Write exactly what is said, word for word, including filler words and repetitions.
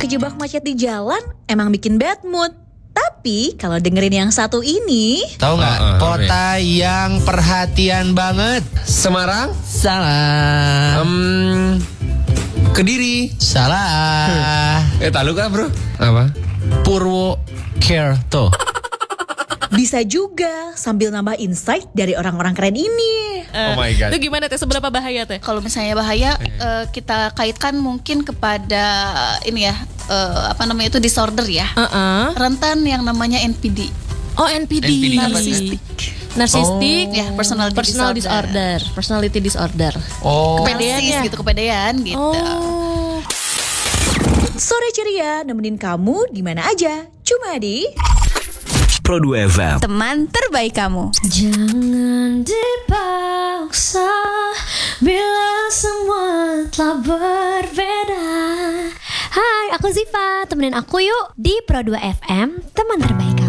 kejebak macet di jalan emang bikin bad mood. Tapi kalau dengerin yang satu ini, tahu nggak? Uh, uh, kota okay. yang perhatian banget. Semarang? Salah. Um, Kediri? Salah. Hmm. Eh tahu kan bro? Apa? Purwokerto. Bisa juga sambil nambah insight dari orang-orang keren ini. Uh, oh my god. Itu gimana teh? Seberapa bahaya teh? Kalau misalnya bahaya, uh, kita kaitkan mungkin kepada ini ya, uh, apa namanya itu disorder ya. Uh-uh. Rentan yang namanya N P D. Oh N P D. N P D Narsistik. Narsistik, oh. ya personality, personal disorder. disorder, personality disorder. Oh. Kepedean ya. gitu, kepedean gitu. Oh. Sore ceria nemenin kamu di mana aja. Cuma di Pro dua F M, teman terbaik kamu. Jangan dipaksa bila semua telah berbeda. Hai, aku Ziva. Temenin aku yuk di Pro dua F M, teman terbaik kamu.